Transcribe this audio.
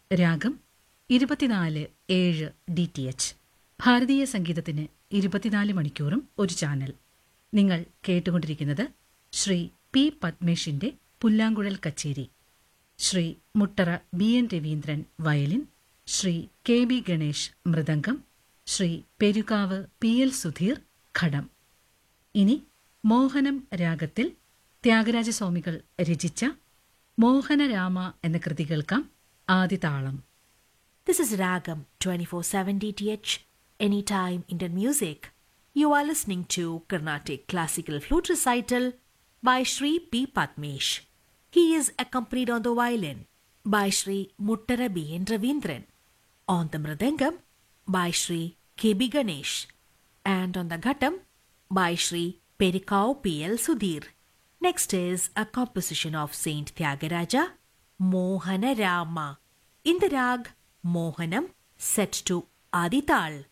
രാഗം 24/7 ഭാരതീയ സംഗീതത്തിന് 24 മണിക്കൂറും ഒരു ചാനൽ. നിങ്ങൾ കേട്ടുകൊണ്ടിരിക്കുന്നത് ശ്രീ പി പത്മേഷിന്റെ പുല്ലാങ്കുഴൽ കച്ചേരി, Shri Muttara BN Raveendran violin, Shri KB Ganesh mridangam, Shri Perukavu PL Sudheer ഘടം. ഇനി മോഹനം രാഗത്തിൽ ത്യാഗരാജസ്വാമികൾ രചിച്ച മോഹനരാമ എന്ന കൃതി കേൾക്കാം. ആദിതാളം. This is Ragam 24/7 DTH, anytime Indian music. You are listening to Carnatic Classical Flute Recital by Shri P. Padmesh. He is accompanied on the violin by Shri Muttara BN Ravindran, on the mridangam by Shri KB Ganesh, and on the ghatam by Shri Perikau PL Sudhir. Next is a composition of Saint Tyagaraja, Mohana Rama, in the rag Mohanam, set to Adital.